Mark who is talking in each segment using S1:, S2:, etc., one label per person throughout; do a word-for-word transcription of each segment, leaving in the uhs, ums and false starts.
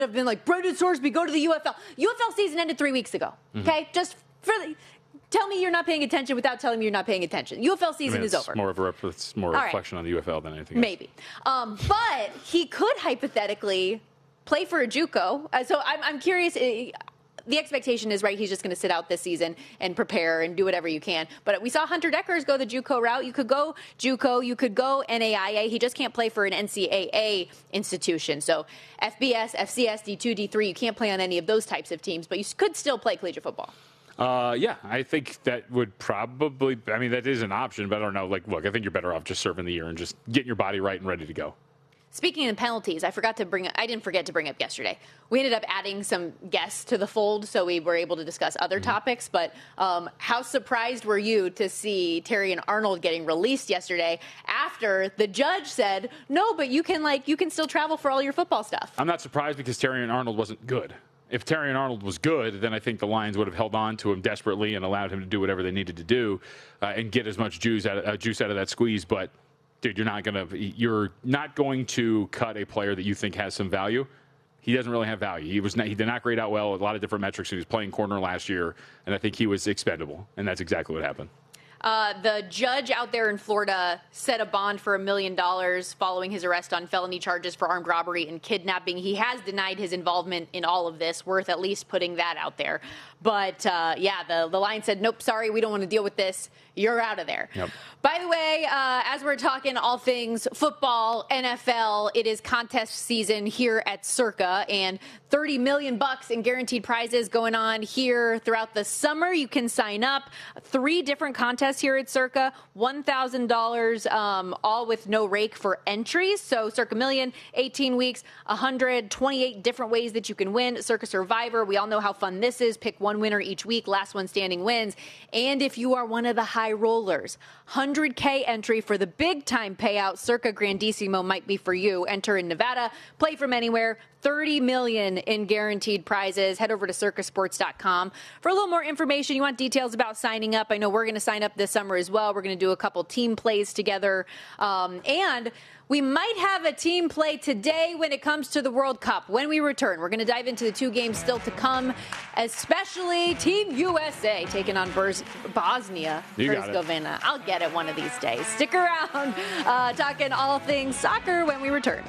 S1: have been like, Brendan Sorsby, go to the U F L. U F L season ended three weeks ago, mm-hmm. okay? Just for the, tell me you're not paying attention without telling me you're not paying attention. U F L season
S2: I mean,
S1: is over.
S2: More of a, it's more a reflection right. on the U F L than anything else.
S1: Maybe. Um, but he could hypothetically play for a JUCO. Uh, so I'm, I'm curious. Uh, the expectation is, right, he's just going to sit out this season and prepare and do whatever you can. But we saw Hunter Deckers go the JUCO route. You could go JUCO. You could go N A I A. He just can't play for an N C A A institution. So F B S, F C S, D two, D three, you can't play on any of those types of teams. But you could still play collegiate football.
S2: Uh, yeah, I think that would probably, I mean, that is an option, but I don't know. Like, look, I think you're better off just serving the year and just getting your body right and ready to go.
S1: Speaking of penalties, I forgot to bring I didn't forget to bring up yesterday. We ended up adding some guests to the fold, so we were able to discuss other mm-hmm. topics. But um, how surprised were you to see Terrion Arnold getting released yesterday after the judge said, no, but you can like you can still travel for all your football stuff?
S2: I'm not surprised because Terrion Arnold wasn't good. If Terrion Arnold was good, then I think the Lions would have held on to him desperately and allowed him to do whatever they needed to do uh, and get as much juice out of, uh, juice out of that squeeze. But dude, you're not gonna you're not going to cut a player that you think has some value. He doesn't really have value. He was not, he did not grade out well with a lot of different metrics. He was playing corner last year, and I think he was expendable, and that's exactly what happened.
S1: Uh, the judge out there in Florida set a bond for a million dollars following his arrest on felony charges for armed robbery and kidnapping. He has denied his involvement in all of this, worth at least putting that out there. But, uh, yeah, the, the Lions said, nope, sorry, we don't want to deal with this. You're out of there.
S2: Yep.
S1: By the way, uh, as we're talking all things football, N F L, it is contest season here at Circa, and thirty million bucks in guaranteed prizes going on here throughout the summer. You can sign up. Three different contests here at Circa, one thousand dollars, um, all with no rake for entries. So Circa Million, eighteen weeks, one hundred twenty-eight different ways that you can win. Circa Survivor, we all know how fun this is. Pick one winner each week. Last one standing wins. And if you are one of the high rollers, one hundred K entry for the big time payout. Circa Grandissimo might be for you. Enter in Nevada. Play from anywhere. thirty million in guaranteed prizes. Head over to circa sports dot com for a little more information. You want details about signing up? I know we're going to sign up this summer as well. We're going to do a couple team plays together. Um, and we might have a team play today when it comes to the World Cup. When we return, we're going to dive into the two games still to come, especially Team U S A taking on Bers- Bosnia Herzegovina. I'll get it one of these days. Stick around. Uh, talking all things soccer when we return.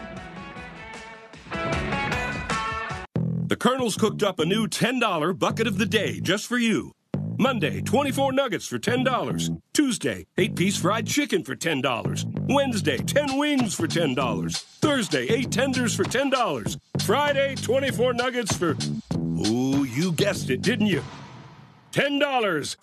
S3: The Colonel's cooked up a new ten dollar bucket of the day just for you. Monday, twenty-four nuggets for ten dollars. Tuesday, eight-piece fried chicken for ten dollars. Wednesday, ten wings for ten dollars. Thursday, eight tenders for ten dollars. Friday, twenty-four nuggets for... Ooh, you guessed it, didn't you? ten dollars.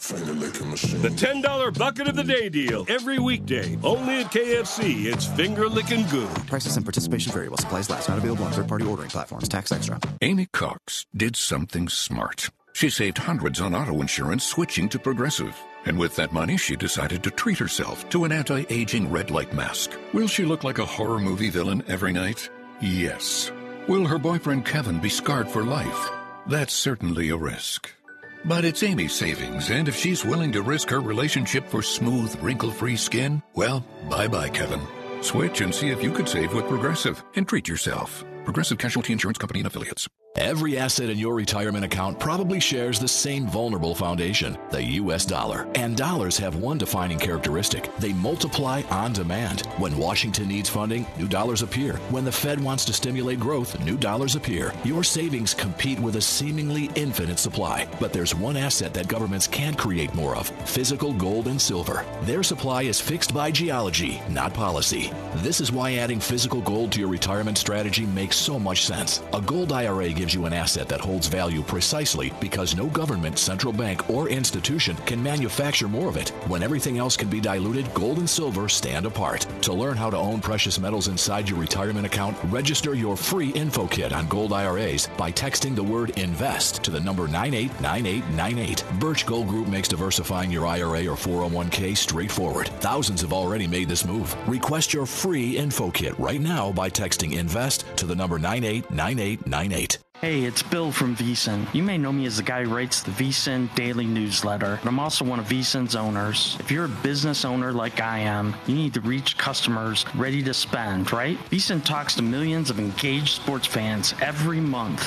S3: The ten dollar bucket of the day deal. Every weekday. Only at K F C. It's finger-licking good.
S4: Prices and participation vary while supplies last. Not available on third-party ordering platforms. Tax extra.
S5: Amy Cox did something smart. She saved hundreds on auto insurance switching to Progressive. And with that money, she decided to treat herself to an anti-aging red light mask. Will she look like a horror movie villain every night? Yes. Will her boyfriend Kevin be scarred for life? That's certainly a risk. But it's Amy's savings, and if she's willing to risk her relationship for smooth, wrinkle-free skin, well, bye-bye, Kevin. Switch and see if you could save with Progressive and treat yourself. Progressive Casualty Insurance Company and Affiliates.
S6: Every asset in your retirement account probably shares the same vulnerable foundation, the U S dollar. And dollars have one defining characteristic. They multiply on demand. When Washington needs funding, new dollars appear. When the Fed wants to stimulate growth, new dollars appear. Your savings compete with a seemingly infinite supply. But there's one asset that governments can't create more of: physical gold and silver. Their supply is fixed by geology, not policy. This is why adding physical gold to your retirement strategy makes so much sense. A gold I R A gives you an asset that holds value precisely because no government, central bank, or institution can manufacture more of it. When everything else can be diluted, gold and silver stand apart. To learn how to own precious metals inside your retirement account, register your free info kit on gold I R As by texting the word INVEST to the number nine eight nine eight nine eight. Birch Gold Group makes diversifying your I R A or four oh one k straightforward. Thousands have already made this move. Request your free info kit right now by texting INVEST to the number nine eight nine eight nine eight.
S7: Hey, it's Bill from VSiN. You may know me as the guy who writes the VSiN daily newsletter, but I'm also one of VSiN's owners. If you're a business owner like I am, you need to reach customers ready to spend, right? VSiN talks to millions of engaged sports fans every month.